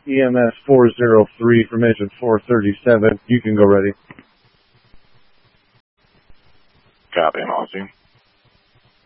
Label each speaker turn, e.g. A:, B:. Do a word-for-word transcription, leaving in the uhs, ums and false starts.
A: E M S four zero three from engine four thirty-seven. You can go ready.
B: Copy, Aussie.